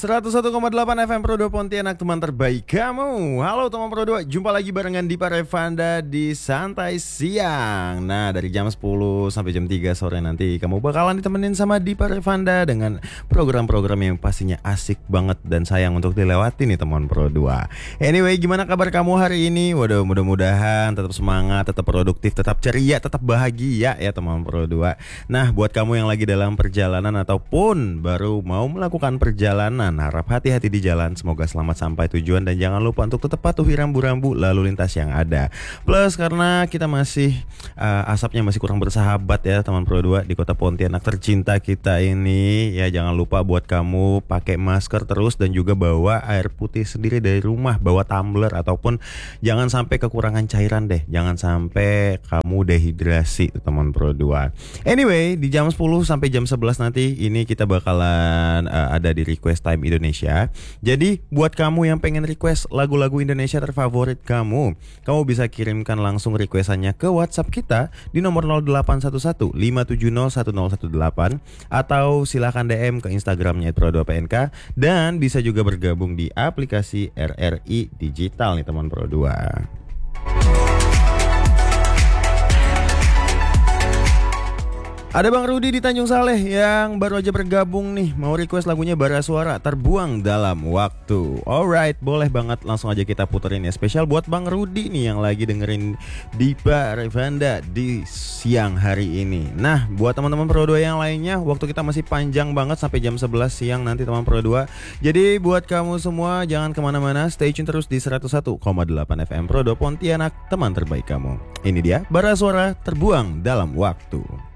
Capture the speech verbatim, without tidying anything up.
seratus satu koma delapan F M Pro dua Pontianak, teman terbaik kamu. Halo teman Pro dua, jumpa lagi barengan Dipa Revanda di Santai Siang. Nah, dari jam sepuluh sampai jam tiga sore nanti kamu bakalan ditemenin sama Dipa Revanda dengan program-program yang pastinya asik banget dan sayang untuk dilewati nih teman Pro dua. Anyway, gimana kabar kamu hari ini? Waduh, mudah-mudahan tetap semangat, tetap produktif, tetap ceria, tetap bahagia ya teman Pro dua. Nah, buat kamu yang lagi dalam perjalanan ataupun baru mau melakukan perjalanan, harap hati-hati di jalan, semoga selamat sampai tujuan dan jangan lupa untuk tetap patuhi rambu-rambu lalu lintas yang ada. Plus karena kita masih uh, asapnya masih kurang bersahabat ya teman Pro dua di kota Pontianak tercinta kita ini, ya jangan lupa buat kamu pakai masker terus dan juga bawa air putih sendiri dari rumah, bawa tumbler ataupun jangan sampai kekurangan cairan deh, jangan sampai kamu dehidrasi teman Pro dua. Anyway, di jam sepuluh sampai jam sebelas nanti ini kita bakalan uh, ada di Request Time Indonesia. Jadi buat kamu yang pengen request lagu-lagu Indonesia terfavorit kamu, kamu bisa kirimkan langsung requestannya ke WhatsApp kita di nomor nol delapan satu satu lima tujuh nol satu nol satu delapan atau silahkan D M ke Instagramnya Pro dua P N K dan bisa juga bergabung di aplikasi R R I Digital nih teman Pro dua. Ada Bang Rudi di Tanjung Saleh yang baru aja bergabung nih, mau request lagunya Bara Suara, Terbuang Dalam Waktu. Alright, boleh banget, langsung aja kita puterin ya. Spesial buat Bang Rudi nih yang lagi dengerin Dipa Revanda di siang hari ini. Nah, buat teman-teman Pro dua yang lainnya, waktu kita masih panjang banget sampai jam sebelas siang nanti teman Pro dua. Jadi buat kamu semua jangan kemana-mana, stay tune terus di seratus satu koma delapan F M Pro dua Pontianak, teman terbaik kamu. Ini dia Bara Suara, Terbuang Dalam Waktu.